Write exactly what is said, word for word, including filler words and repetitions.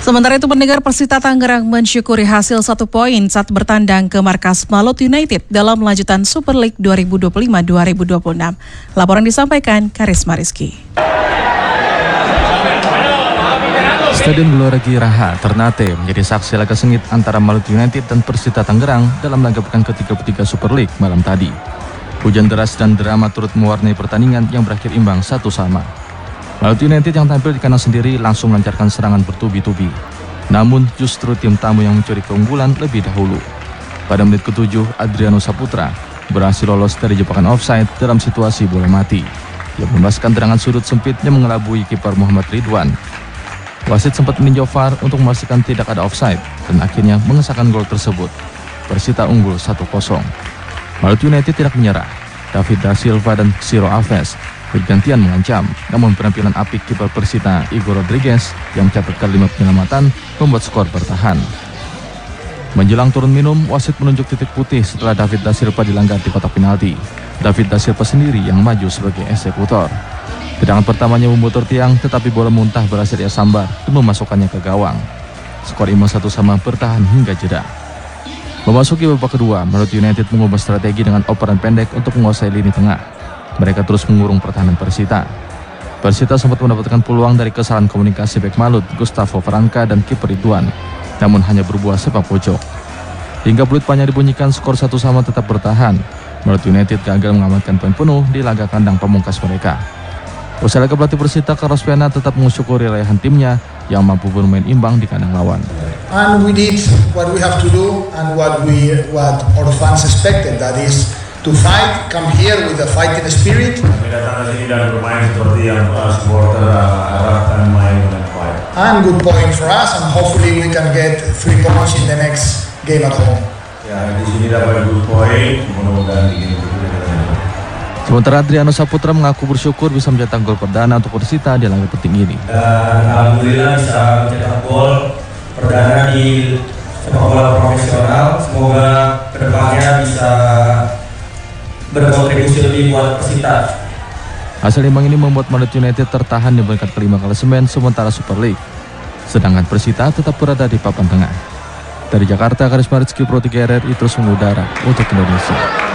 Sementara itu pendengar, Persita Tangerang mensyukuri hasil satu poin saat bertandang ke markas Malut United dalam lanjutan Super League dua ribu dua puluh lima dua ribu dua puluh enam. Laporan disampaikan Karisma Rizky. Stadion Gelora Giraha Ternate menjadi saksi laga sengit antara Malut United dan Persita Tangerang dalam laga pekan ke tiga puluh tiga Super League malam tadi. Hujan deras dan drama turut mewarnai pertandingan yang berakhir imbang satu sama. Malut United yang tampil di kandang sendiri langsung melancarkan serangan bertubi-tubi. Namun justru tim tamu yang mencuri keunggulan lebih dahulu. Pada menit ketujuh, Adriano Saputra berhasil lolos dari jebakan offside dalam situasi bola mati. Ia membebaskan tendangan sudut sempit yang mengelabui kiper Muhammad Ridwan. Wasit sempat meninjau V A R untuk memastikan tidak ada offside dan akhirnya mengesahkan gol tersebut. Persita unggul satu kosong. Malut United tidak menyerah. David Da Silva dan Ciro Alves bergantian mengancam, namun penampilan apik kiper Persita Igor Rodriguez yang mencatatkan lima penyelamatan membuat skor bertahan. Menjelang turun minum, wasit menunjuk titik putih setelah David Da Silva dilanggar di kotak penalti. David Da Silva sendiri yang maju sebagai eksekutor. Tendangan pertamanya membutur tiang, tetapi bola muntah berhasil ia sambar dan memasukkannya ke gawang. Skor imbang satu sama bertahan hingga jeda. Memasuki babak kedua, Malut United mengubah strategi dengan operan pendek untuk menguasai lini tengah. Mereka terus mengurung pertahanan Persita. Persita sempat mendapatkan peluang dari kesalahan komunikasi bek Malut, Gustavo Franca dan kiper Ridwan, namun hanya berbuah sepak pojok. Hingga peluit panjang dibunyikan, skor satu sama tetap bertahan. Malut United gagal mengamankan poin penuh di laga kandang pamungkas mereka. Usai laga, pelatih Persita Carlos Pena tetap mensyukuri raihan timnya yang mampu bermain imbang di kandang lawan. And we did what we have to do and what we what our fans expected, that is to fight, come here with a fighting spirit. Kami datang ke sini dan bermain seperti yang uh, supporter uh, harapkan, main dengan fight. And good point for us, and hopefully we can get three points in the next game at home. Ya, di sini dapat good point, mudah-mudahan di game berikutnya. Sementara Adriano Saputra mengaku bersyukur bisa mencetak gol perdana untuk Persita di laga penting ini. Dan alhamdulillah bisa mencetak gol perdana di sepak bola profesional. Semoga kedepannya bisa berkontribusi lebih buat Persita. Hasil imbang ini membuat Malut United tertahan di peringkat kelima klasemen sementara Super League. Sedangkan Persita tetap berada di papan tengah. Dari Jakarta, Karisma Rizky Pro tiga R R I terus mengudara untuk Indonesia.